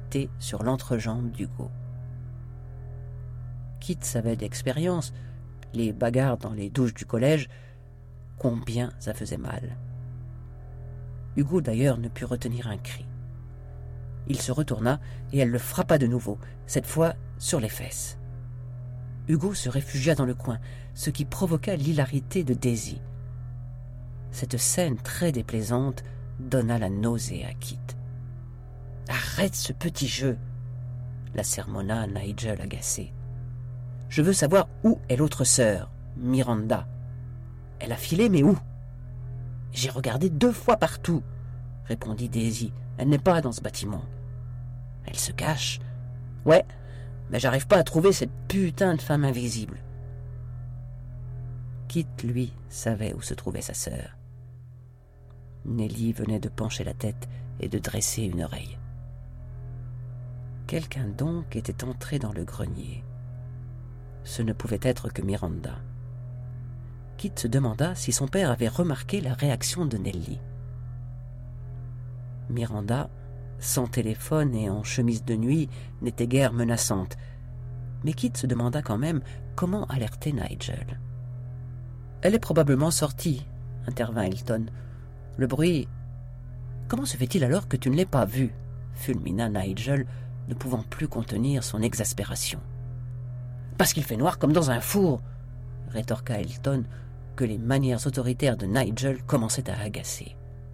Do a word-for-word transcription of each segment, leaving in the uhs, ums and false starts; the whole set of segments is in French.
éclaté sur l'entrejambe d'Hugo. Kit savait d'expérience, les bagarres dans les douches du collège, combien ça faisait mal. Hugo d'ailleurs ne put retenir un cri. Il se retourna et elle le frappa de nouveau, cette fois sur les fesses. Hugo se réfugia dans le coin, ce qui provoqua l'hilarité de Daisy. Cette scène très déplaisante donna la nausée à Kit. « Arrête ce petit jeu !» la sermonna Nigel agacé. « Je veux savoir où est l'autre sœur, Miranda. Elle a filé, mais où ?»« J'ai regardé deux fois partout, » répondit Daisy. « Elle n'est pas dans ce bâtiment. »« Elle se cache ?»« Ouais, mais j'arrive pas à trouver cette putain de femme invisible. » Kit, lui, savait où se trouvait sa sœur. Nelly venait de pencher la tête et de dresser une oreille. Quelqu'un donc était entré dans le grenier. Ce ne pouvait être que Miranda. Kit se demanda si son père avait remarqué la réaction de Nelly. Miranda, sans téléphone et en chemise de nuit, n'était guère menaçante, mais Kit se demanda quand même comment alerter Nigel. « Elle est probablement sortie, » intervint Hilton. « Le bruit... »« Comment se fait-il alors que tu ne l'aies pas vue ?» fulmina Nigel, ne pouvant plus contenir son exaspération. « Parce qu'il fait noir comme dans un four !» rétorqua Hilton, que les manières autoritaires de Nigel commençaient à agacer.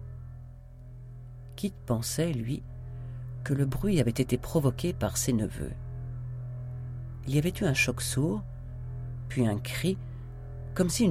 Kit pensait, lui, que le bruit avait été provoqué par ses neveux. Il y avait eu un choc sourd, puis un cri, comme si une